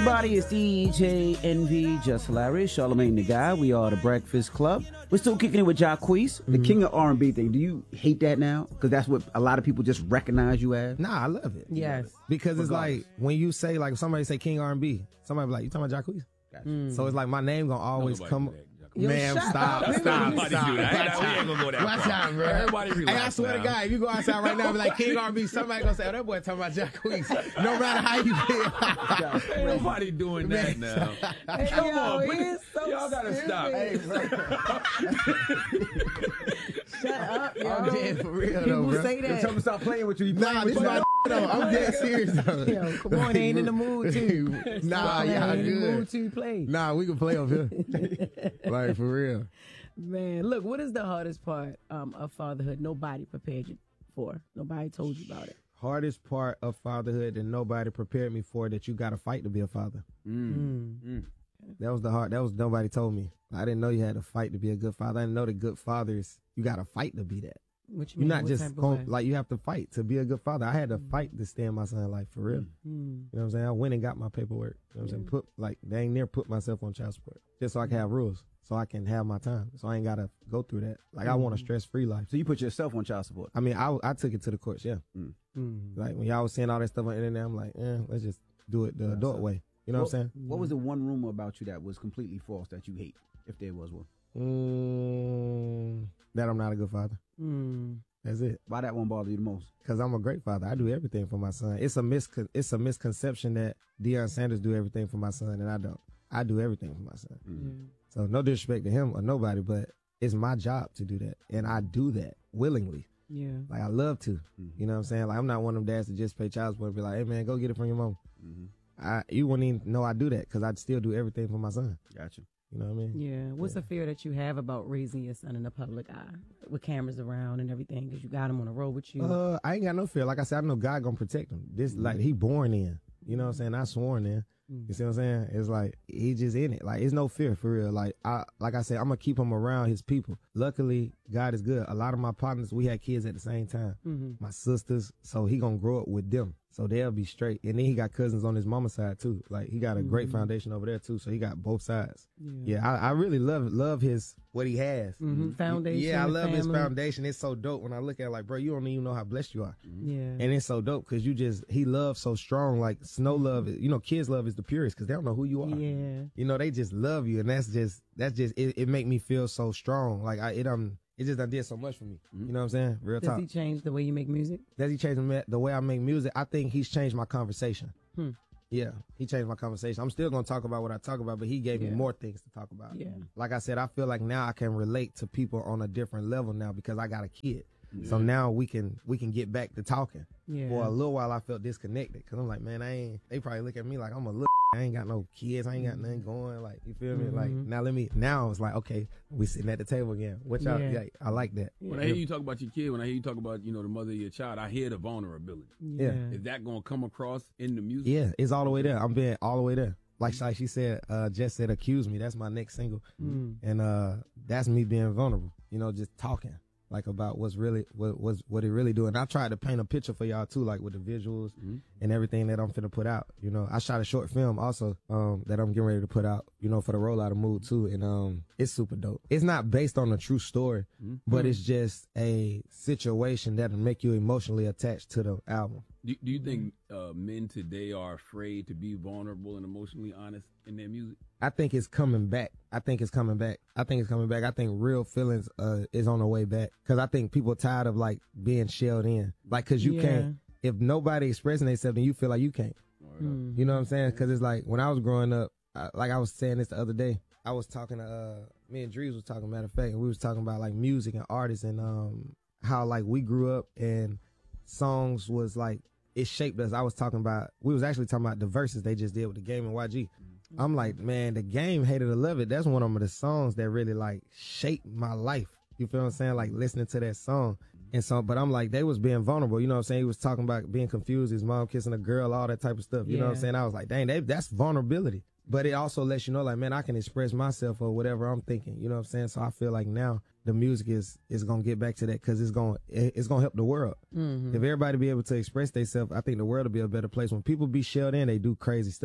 everybody, it's DJ Envy, Just Hilarious, Charlamagne the Guy. We are the Breakfast Club. We're still kicking it with Jacquees, the king of R&B thing. Do you hate that now? Because that's what a lot of people just recognize you as. Nah, I love it. Yes. Because it's like, when you say, like, somebody say King R&B, somebody be like, you talking about Jacquees? Gotcha. So it's like, my name gonna always come. Yo, Man, stop. do that. Watch out, bro. Everybody relax. Hey, I swear to God, if you go outside right now and be like King R&B, somebody gonna say, oh, that boy talking about Jacquees. No matter how you feel. Ain't nobody doing that now. Hey, Come yo, on, he is so y'all gotta stop. Hey, bro. Shut up, yo. I'm dead for real, though, People bro. say that. Tell me stop playing with you. Nah, this is my though. I'm dead serious, though. Yo, come on, they ain't in the mood to. Nah, y'all ain't in the mood good. to play. Nah, we can play over here. Like, for real. Man, look, what is the hardest part of fatherhood nobody prepared you for? Nobody told you about it. Hardest part of fatherhood that nobody prepared me for, that you got to fight to be a father. That was that was nobody told me. I didn't know you had to fight to be a good father. I didn't know that good fathers, you got to fight to be that. What you You're mean? not What just type of way? like, you have to fight to be a good father. I had to fight to stay in my son's life, for real. You know what I'm saying? I went and got my paperwork. You know what I'm saying? Dang near put myself on child support just so I can have rules, so I can have my time, so I ain't gotta go through that. Like, I want a stress-free life. So you put yourself on child support? I mean, I took it to the courts, yeah. Like, when y'all was seeing all that stuff on the internet, I'm like, let's just do it the adult way. You know what I'm saying? What was the one rumor about you that was completely false that you hate, if there was one? That I'm not a good father. That's it. Why that one bother you the most? Because I'm a great father. I do everything for my son. It's a misconception that Deion Sanders do everything for my son, and I don't. I do everything for my son. So no disrespect to him or nobody, but it's my job to do that, and I do that willingly. Yeah. Like, I love to. You know what I'm saying? Like, I'm not one of them dads that just pay child support and be like, hey, man, go get it from your mom. You wouldn't even know I do that, because I'd still do everything for my son. Gotcha. You know what I mean? Yeah. What's the fear that you have about raising your son in the public eye with cameras around and everything? Because you got him on the road with you. I ain't got no fear. Like I said, I know God gonna protect him. This, like, he born in. You know what I'm saying? Not sworn in. You see what I'm saying? It's like, he just in it. Like, it's no fear, for real. Like I said, I'm gonna keep him around his people. Luckily, God is good. A lot of my partners, we had kids at the same time. My sisters, so he gonna grow up with them. So they'll be straight. And then he got cousins on his mama's side too. Like, he got a great foundation over there too. So he got both sides. Yeah, I really love his, what he has. Foundation. Yeah, I love his family. foundation. It's so dope when I look at it, like, bro, you don't even know how blessed you are. Yeah. And it's so dope because he loves so strong. Like, Snow love, kids love is the purest because they don't know who you are. Yeah. You know, they just love you. And that's just it make me feel so strong. Like, it just done did so much for me. You know what I'm saying? Real talk. Does he change the way you make music? Does he change the way I make music? I think he's changed my conversation. Yeah, he changed my conversation. I'm still going to talk about what I talk about, but he gave me more things to talk about. Yeah. Like I said, I feel like now I can relate to people on a different level now because I got a kid. So now we can get back to talking. Yeah. For a little while, I felt disconnected because I'm like, man, they probably look at me like I'm a little. I ain't got no kids. I ain't got nothing going. Like, you feel me? Like, now it's like, okay, we sitting at the table again. What y'all? Yeah, I like that. When I hear you talk about your kid, when I hear you talk about, the mother of your child, I hear the vulnerability. Yeah. Is that going to come across in the music? Yeah, it's all the way there. I'm being all the way there. Like she said, Jess said, "Accuse Me." That's my next single, and that's me being vulnerable. Just talking like about what's really what it really doing. I tried to paint a picture for y'all too, like with the visuals and everything that I'm finna put out. I shot a short film also that I'm getting ready to put out. For the rollout of Mood too, and it's super dope. It's not based on a true story, but it's just a situation that'll make you emotionally attached to the album. Do you think men today are afraid to be vulnerable and emotionally honest in their music? I think it's coming back. I think real feelings is on the way back. Because I think people are tired of, like, being shelled in. Like, because you can't. If nobody expressing themselves, then you feel like you can't. You know what I'm saying? Because it's like, when I was growing up, like I was saying this the other day, I was talking to, me and Drees was talking, matter of fact, and we was talking about, like, music and artists and how, like, we grew up and songs was, like, it shaped us. We was actually talking about the verses they just did with The Game and YG. I'm like, man, The Game, Hate It or Love It, that's one of the songs that really, like, shaped my life. You feel what I'm saying? Like, listening to that song. And so, but I'm like, they was being vulnerable. You know what I'm saying? He was talking about being confused, his mom kissing a girl, all that type of stuff. You know what I'm saying? I was like, dang, that's vulnerability. But it also lets you know, like, man, I can express myself or whatever I'm thinking. You know what I'm saying? So I feel like now the music is going to get back to that because it's going to help the world. If everybody be able to express themselves, I think the world will be a better place. When people be shelled in, they do crazy stuff.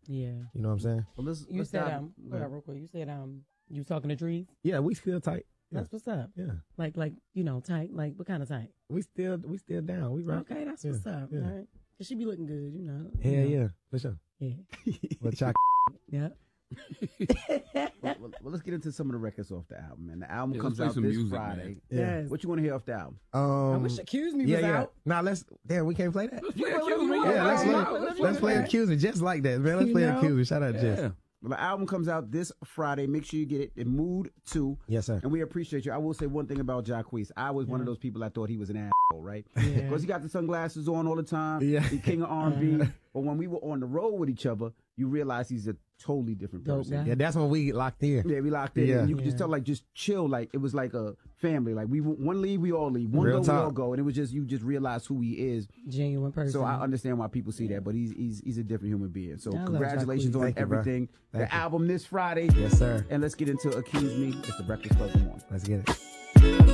Yeah. You know what I'm saying? Well, You let's said dive- hold on real quick. You said you talking to trees? Yeah, we still tight. Yeah. That's what's up. Yeah. Like tight. Like what kind of tight? We still down. We rock. Okay, that's what's up. Yeah. All right. Cause she be looking good, you know. Yeah, yeah. For sure. Yeah. But y'all Yeah. well, let's get into some of the records off the album, man. The album Yeah, comes let's play out some this music, Friday. man. Yes. What you want to hear off the album? I wish Accuse Me was out. Nah, we can't play that. Yeah, Accuse Me. Yeah, let's play Accuse Me just like that, man. Let's play Accuse Me. Shout out to Jess. Yeah. Well, the album comes out this Friday. Make sure you get it in Mood 2. Yes, sir. And we appreciate you. I will say one thing about Jacquees. I was one of those people I thought he was an asshole, right? Yeah. Because he got the sunglasses on all the time. Yeah. The king of R&B. But when we were on the road with each other, you realize he's a totally different Dope person. guy. Yeah, that's when we locked in. Yeah, we locked in. Yeah. And you could just Yeah. tell, like, just chill. Like, it was like a family. Like, one leave, we all leave. One Real go, we talk. all go. And it was just, you just realize who he is. Genuine person. So I understand why people see that, but he's a different human being. So I love congratulations Jacquees. on Thank you, bro. everything. Thank The you. album this Friday. Yes, sir. And let's get into Accuse Me. It's the Breakfast Club. Good morning. Let's get it.